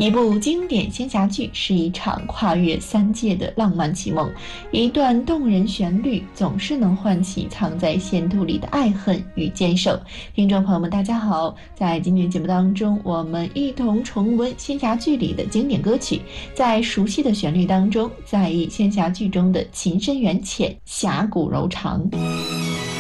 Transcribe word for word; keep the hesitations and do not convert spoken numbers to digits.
一部经典仙侠剧是一场跨越三界的浪漫奇梦，一段动人旋律总是能唤起藏在线图里的爱恨与坚守。听众朋友们大家好，在今天节目当中，我们一同重温仙侠剧里的经典歌曲，在熟悉的旋律当中，在意仙侠剧中的情深缘浅，侠骨柔肠。